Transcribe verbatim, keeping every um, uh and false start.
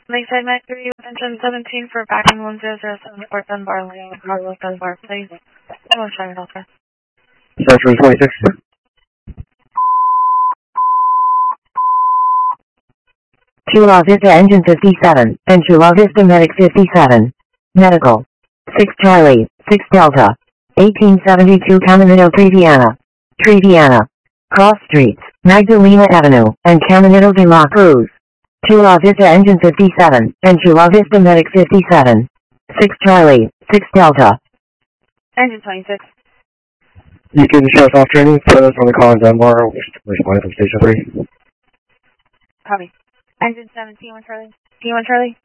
Lakeside Med three, attention seventeen for backing one zero zero seven for Dunbar Lane, Carlos Dunbar, please. I want to try it out there. Century twenty-six. Chula Vista Engine fifty-seven, and Chula Vista Medic fifty-seven. Medical. six Charlie, six Delta. eighteen seventy-two Caminito Treviana. Treviana. Cross Streets, Magdalena Avenue, and Caminito de la Cruz. Chula Vista Engine fifty-seven, and Chula Vista Medic fifty-seven. six Charlie, six Delta. Engine twenty-six. You can shut off training, put us on the call in Dunbar, responding from station three. Copy. Engine seventeen, one Charlie. T one Charlie.